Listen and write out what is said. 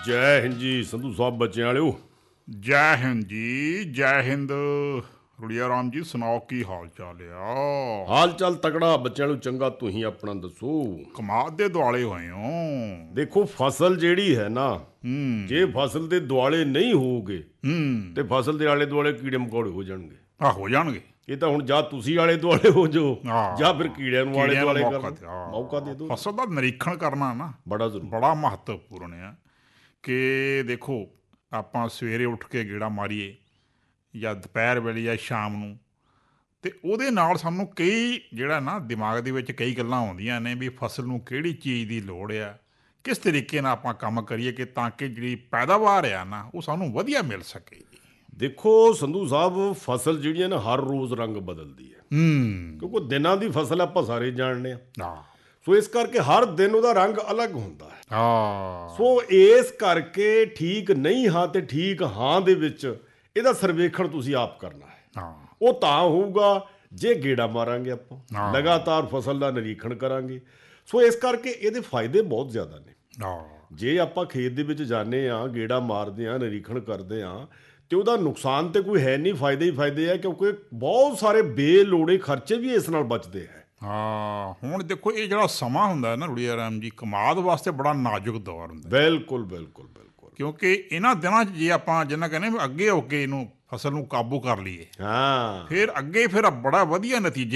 ਜੈ ਹਿੰਦ ਜੀ ਸੰਧੂ ਸਾਹਿਬ ਬੱਚਿਆਂ ਵਾਲਿਓ। ਜੈ ਹਿੰਦ ਜੀ, ਜੈ ਹਿੰਦ। ਰੁੜੀਆ ਰਾਮ ਜੀ ਸੁਣਾਓ, ਕੀ ਹਾਲ ਚਾਲ ਆ? ਹਾਲ ਚਾਲ ਤਕੜਾ ਬੱਚਿਆਂ ਨੂੰ ਚੰਗਾ, ਤੁਸੀਂ ਆਪਣਾ ਦੱਸੋ। ਕਮਾਦ ਦੇ ਦੁਆਲੇ ਹੋਏ ਹੋ। ਦੇਖੋ ਫਸਲ ਜਿਹੜੀ ਹੈ ਨਾ, ਜੇ ਫਸਲ ਦੇ ਦੁਆਲੇ ਨਹੀਂ ਹੋਊਗੇ ਤੇ ਫਸਲ ਦੇ ਆਲੇ ਦੁਆਲੇ ਕੀੜੇ ਮਕੌੜੇ ਹੋ ਜਾਣਗੇ। ਹੋ ਜਾਣਗੇ। ਇਹ ਤਾਂ ਹੁਣ ਜਾਂ ਤੁਸੀਂ ਆਲੇ ਦੁਆਲੇ ਹੋ ਜਾਓ ਜਾਂ ਫਿਰ ਕੀੜਿਆਂ ਨੂੰ ਆਲੇ ਦੁਆਲੇ ਮੌਕਾ ਦੇ ਦਿਓ। ਫਸਲ ਦਾ ਨਿਰੀਖਣ ਕਰਨਾ ਨਾ ਬੜਾ ਜ਼ਰੂਰੀ, ਬੜਾ ਮਹੱਤਵਪੂਰਨ ਆ। ਕਿ ਦੇਖੋ ਆਪਾਂ ਸਵੇਰੇ ਉੱਠ ਕੇ ਗੇੜਾ ਮਾਰੀਏ ਜਾਂ ਦੁਪਹਿਰ ਵੇਲੇ ਜਾਂ ਸ਼ਾਮ ਨੂੰ, ਅਤੇ ਉਹਦੇ ਨਾਲ ਸਾਨੂੰ ਕਈ ਜਿਹੜਾ ਨਾ ਦਿਮਾਗ ਦੇ ਵਿੱਚ ਕਈ ਗੱਲਾਂ ਆਉਂਦੀਆਂ ਨੇ ਵੀ ਫਸਲ ਨੂੰ ਕਿਹੜੀ ਚੀਜ਼ ਦੀ ਲੋੜ ਆ, ਕਿਸ ਤਰੀਕੇ ਨਾਲ ਆਪਾਂ ਕੰਮ ਕਰੀਏ ਕਿ ਤਾਂ ਕਿ ਜਿਹੜੀ ਪੈਦਾਵਾਰ ਆ ਨਾ ਉਹ ਸਾਨੂੰ ਵਧੀਆ ਮਿਲ ਸਕੇ। ਦੇਖੋ ਸੰਧੂ ਸਾਹਿਬ, ਫਸਲ ਜਿਹੜੀ ਹੈ ਨਾ ਹਰ ਰੋਜ਼ ਰੰਗ ਬਦਲਦੀ ਹੈ, ਕਿਉਂਕਿ ਦਿਨਾਂ ਦੀ ਫਸਲ ਆਪਾਂ ਸਾਰੇ ਜਾਣਦੇ ਹਾਂ। ਸੋ ਇਸ ਕਰਕੇ ਹਰ ਦਿਨ ਉਹਦਾ ਰੰਗ ਅਲੱਗ ਹੁੰਦਾ ਹੈ। ਸੋ ਇਸ ਕਰਕੇ ਠੀਕ ਨਹੀਂ ਹਾਂ ਤੇ ਠੀਕ ਹਾਂ ਦੇ ਵਿੱਚ ਇਹਦਾ ਸਰਵੇਖਣ ਤੁਸੀਂ ਆਪ ਕਰਨਾ ਹੈ। ਉਹ ਤਾਂ ਹੋਊਗਾ ਜੇ ਗੇੜਾ ਮਾਰਾਂਗੇ, ਆਪਾਂ ਲਗਾਤਾਰ ਫਸਲ ਦਾ ਨਿਰੀਖਣ ਕਰਾਂਗੇ। ਸੋ ਇਸ ਕਰਕੇ ਇਹਦੇ ਫਾਇਦੇ ਬਹੁਤ ਜ਼ਿਆਦਾ ਨੇ। ਜੇ ਆਪਾਂ ਖੇਤ ਦੇ ਵਿੱਚ ਜਾਂਦੇ ਹਾਂ, ਗੇੜਾ ਮਾਰਦੇ ਹਾਂ, ਨਿਰੀਖਣ ਕਰਦੇ ਹਾਂ, ਤੇ ਉਹਦਾ ਨੁਕਸਾਨ ਤੇ ਕੋਈ ਹੈ ਨਹੀਂ, ਫਾਇਦੇ ਹੀ ਫਾਇਦੇ ਆ, ਕਿਉਂਕਿ ਬਹੁਤ ਸਾਰੇ ਬੇਲੋੜੇ ਖਰਚੇ ਵੀ ਇਸ ਨਾਲ ਬਚਦੇ ਹੈ। ਹੁਣ ਦੇਖੋ ਇਹ ਜਿਹੜਾ ਸਮਾਂ ਹੁੰਦਾ ਹੈ ਨਾ ਰੁੜੀਆ ਰਾਮ ਜੀ, ਕਮਾਦ ਵਾਸਤੇ ਬੜਾ ਨਾਜ਼ੁਕ ਦੌਰ ਹੁੰਦਾ। ਬਿਲਕੁਲ ਬਿਲਕੁਲ ਬਿਲਕੁਲ। ਕਿਉਂਕਿ ਇਹਨਾਂ ਦਿਨਾਂ 'ਚ ਜੇ ਆਪਾਂ ਜਿੰਨਾ ਕਹਿੰਦੇ ਅੱਗੇ ਹੋ ਕੇ ਇਹਨੂੰ ਫਸਲ ਨੂੰ ਕਾਬੂ ਕਰ ਲਈਏ, ਫਿਰ ਅੱਗੇ ਬੜਾ ਵਧੀਆ ਨਤੀਜੇ